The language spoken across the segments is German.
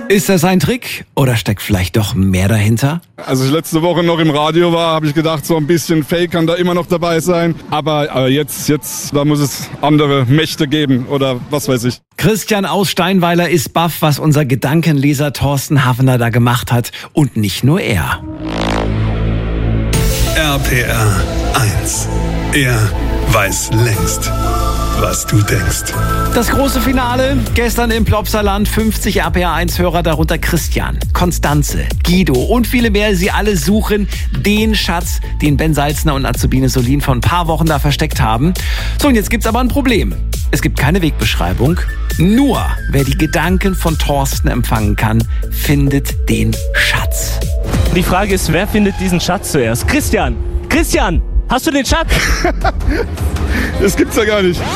Ist das ein Trick oder steckt vielleicht doch mehr dahinter? Als ich letzte Woche noch im Radio war, habe ich gedacht, so ein bisschen Fake kann da immer noch dabei sein. Aber jetzt, da muss es andere Mächte geben oder was weiß ich. Christian aus Steinweiler ist baff, was unser Gedankenleser Thorsten Hafener da gemacht hat. Und nicht nur er. RPR 1. Er weiß längst, was du denkst. Das große Finale gestern im Plopsaland. 50 RPR1-Hörer, darunter Christian, Konstanze, Guido und viele mehr. Sie alle suchen den Schatz, den Ben Salzner und Azubine Solin vor ein paar Wochen da versteckt haben. So, und jetzt gibt's aber ein Problem. Es gibt keine Wegbeschreibung. Nur wer die Gedanken von Thorsten empfangen kann, findet den Schatz. Die Frage ist, wer findet diesen Schatz zuerst? Christian! Christian! Hast du den Schatz? Das gibt's ja gar nicht.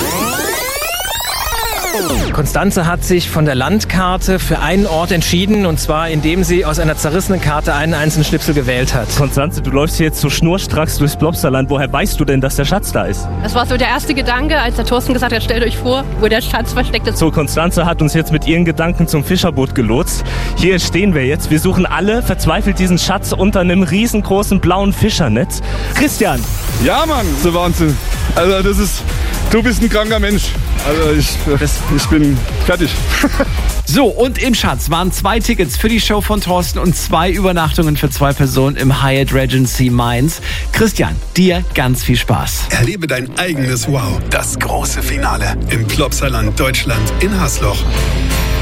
Konstanze hat sich von der Landkarte für einen Ort entschieden, und zwar indem sie aus einer zerrissenen Karte einen einzelnen Schnipsel gewählt hat. Konstanze, du läufst hier jetzt so schnurstracks durchs Plopsaland. Woher weißt du denn, dass der Schatz da ist? Das war so der erste Gedanke, als der Thorsten gesagt hat, stellt euch vor, wo der Schatz versteckt ist. So, Konstanze hat uns jetzt mit ihren Gedanken zum Fischerboot gelotst. Hier stehen wir jetzt. Wir suchen alle verzweifelt diesen Schatz unter einem riesengroßen blauen Fischernetz. Christian! Ja, Mann, so Wahnsinn. Also du bist ein kranker Mensch. Also ich bin fertig. So, und im Schatz waren 2 Tickets für die Show von Thorsten und 2 Übernachtungen für 2 Personen im Hyatt Regency Mainz. Christian, dir ganz viel Spaß. Erlebe dein eigenes Wow. Das große Finale im Plopsaland Deutschland in Hasloch.